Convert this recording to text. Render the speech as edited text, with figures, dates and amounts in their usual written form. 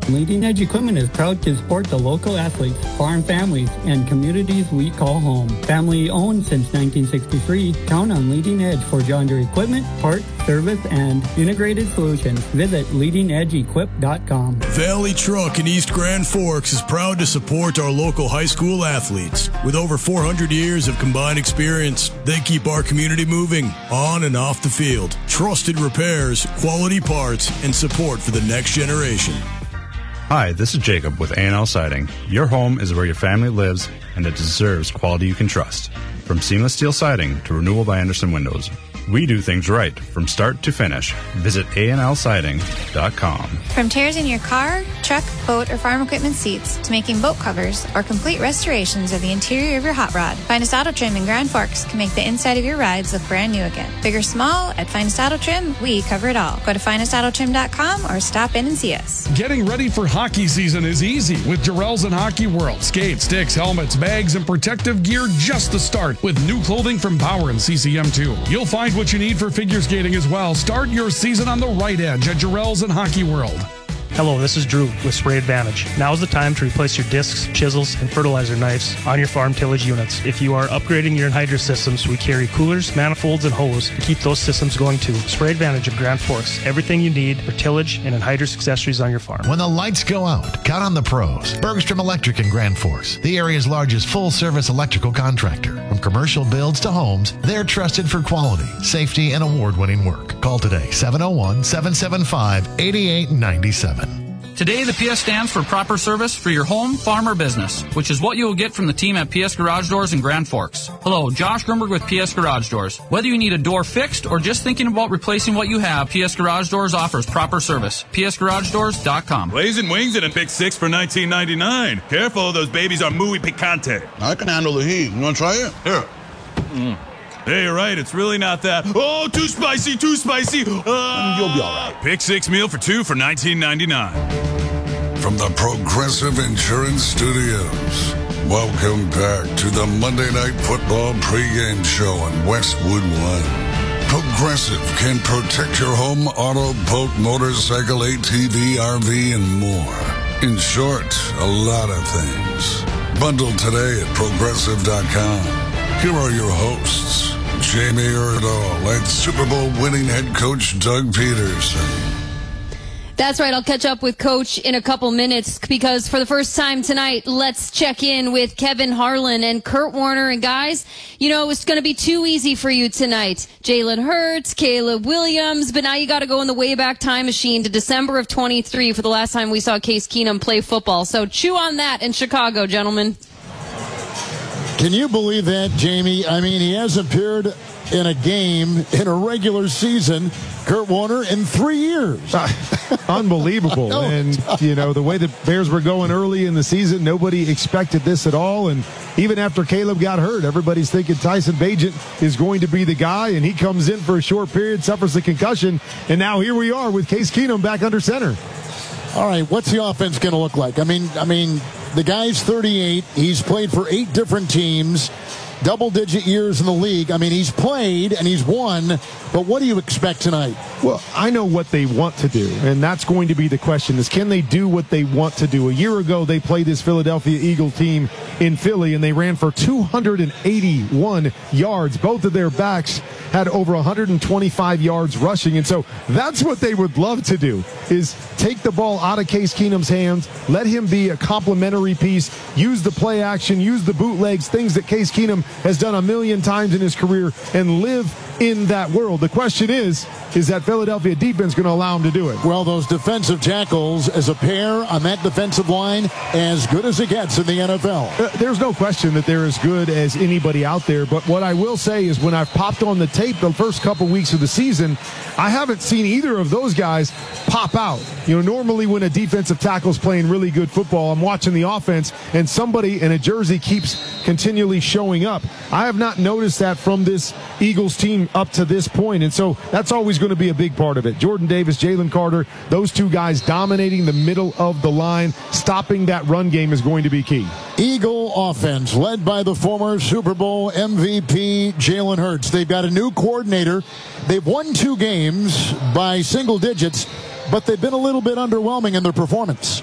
Leading Edge Equipment is proud to support the local athletes, farm families, and communities we call home. Family owned since 1963, count on Leading Edge for John Deere equipment, parts, service, and integrated solutions. Visit leadingedgeequip.com. Valley Truck in East Grand Forks is proud to support our local high school athletes. With over 400 years of combined experience, they keep our community moving on and off the field. Trusted repairs, quality parts, and support for the next generation. Hi, this is Jacob with A&L Siding. Your home is where your family lives, and it deserves quality you can trust. From seamless steel siding to renewal by Anderson windows, we do things right from start to finish. Visit ANLsiding.com. From tears in your car, truck, boat, or farm equipment seats to making boat covers or complete restorations of the interior of your hot rod, Finest Auto Trim in Grand Forks can make the inside of your rides look brand new again. Big or small, at Finest Auto Trim, we cover it all. Go to finestautotrim.com or stop in and see us. Getting ready for hockey season is easy with Jarrell's and Hockey World. Skates, sticks, helmets, bags, and protective gear just to start with new clothing from Power and CCM2. You'll find what you need for figure skating as well. Start your season on the right edge at Jarrell's and Hockey World. Hello, this is Drew with Spray Advantage. Now is the time to replace your discs, chisels, and fertilizer knives on your farm tillage units. If you are upgrading your anhydrous systems, we carry coolers, manifolds, and hose to keep those systems going too. Spray Advantage of Grand Forks. Everything you need for tillage and anhydrous accessories on your farm. When the lights go out, count on the pros. Bergstrom Electric in Grand Forks, the area's largest full-service electrical contractor. From commercial builds to homes, they're trusted for quality, safety, and award-winning work. Call today, 701-775-8897. Today, the PS stands for proper service for your home, farm, or business, which is what you will get from the team at PS Garage Doors in Grand Forks. Hello, Josh Grimberg with PS Garage Doors. Whether you need a door fixed or just thinking about replacing what you have, PS Garage Doors offers proper service. PSGarageDoors.com. Blazing wings and a pick six for $19.99. Careful, those babies are muy picante. I can handle the heat. You want to try it? Here. Hey, you're right. It's really not that. Oh, too spicy, too spicy. You'll be all right. Pick six meal for two for $19.99. From the Progressive Insurance Studios, welcome back to the Monday Night Football pregame show in Westwood One. Progressive can protect your home, auto, boat, motorcycle, ATV, RV, and more. In short, a lot of things. Bundle today at Progressive.com. Here are your hosts, Jamie Erdahl and Super Bowl winning head coach Doug Peterson. That's right. I'll catch up with Coach in a couple minutes because for the first time tonight, let's check in with Kevin Harlan and Kurt Warner. And guys, you know, it's going to be too easy for you tonight. Jalen Hurts, Caleb Williams, but now you got to go in the Wayback Time Machine to December of 23 for the last time we saw Case Keenum play football. So chew on that in Chicago, gentlemen. Can you believe that, Jamie? I mean, he has appeared in a game in a regular season, Kurt Warner, in 3 years. Unbelievable. And, you know, the way the Bears were going early in the season, nobody expected this at all. And even after Caleb got hurt, everybody's thinking Tyson Bagent is going to be the guy. And he comes in for a short period, suffers a concussion. And now here we are with Case Keenum back under center. All right, what's the offense going to look like? I mean, the guy's 38. He's played for 8 different teams, double-digit years in the league. I mean, he's played and he's won, but what do you expect tonight? Well, I know what they want to do, and that's going to be the question is, can they do what they want to do? A year ago, they played this Philadelphia Eagle team in Philly, and they ran for 281 yards. Both of their backs had over 125 yards rushing, and so that's what they would love to do, is take the ball out of Case Keenum's hands, let him be a complementary piece, use the play action, use the bootlegs, things that Case Keenum has done a million times in his career, and live in that world. The question is that Philadelphia defense going to allow him to do it? Well, those defensive tackles as a pair on that defensive line, as good as it gets in the NFL. There's no question that they're as good as anybody out there, but what I will say is when I've popped on the tape the first couple weeks of the season, I haven't seen either of those guys pop out. You know, normally when a defensive tackle's playing really good football, I'm watching the offense and somebody in a jersey keeps continually showing up. I have not noticed that from this Eagles team up to this point, and so that's always going to be a big part of it. Jordan Davis, Jalen Carter, those two guys dominating the middle of the line, stopping that run game is going to be key. Eagle offense led by the former Super Bowl MVP Jalen Hurts. They've got a new coordinator. They've won 2 games by single digits, but they've been a little bit underwhelming in their performance.